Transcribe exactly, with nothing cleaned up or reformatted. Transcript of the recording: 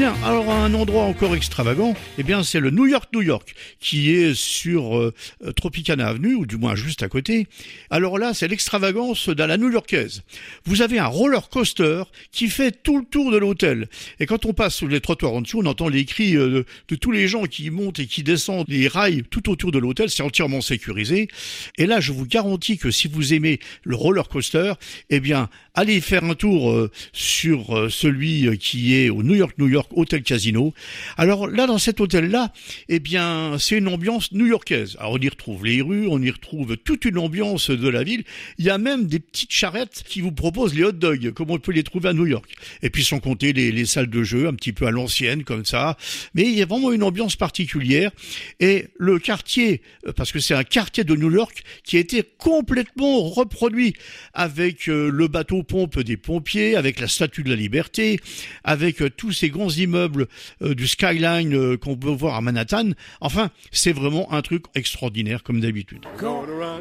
Bien, alors un endroit encore extravagant, eh bien c'est le New York, New York, qui est sur euh, Tropicana Avenue, ou du moins juste à côté. Alors là, c'est l'extravagance de la new-yorkaise. Vous avez un roller coaster qui fait tout le tour de l'hôtel. Et quand on passe sur les trottoirs en dessous, on entend les cris euh, de, de tous les gens qui montent et qui descendent les rails tout autour de l'hôtel. C'est entièrement sécurisé. Et là, je vous garantis que si vous aimez le roller coaster, eh bien, allez faire un tour euh, sur euh, celui qui est au New York, New York, Hôtel Casino. Alors là, dans cet hôtel-là, eh bien, c'est une ambiance new-yorkaise. Alors on y retrouve les rues, on y retrouve toute une ambiance de la ville. Il y a même des petites charrettes qui vous proposent les hot dogs, comme on peut les trouver à New York. Et puis sans compter les, les salles de jeu, un petit peu à l'ancienne, comme ça. Mais il y a vraiment une ambiance particulière. Et le quartier, parce que c'est un quartier de New York qui a été complètement reproduit avec euh, le bateau-pompe des pompiers, avec la Statue de la Liberté, avec euh, tous ces grands immeubles euh, du skyline euh, qu'on peut voir à Manhattan. Enfin, c'est vraiment un truc extraordinaire comme d'habitude.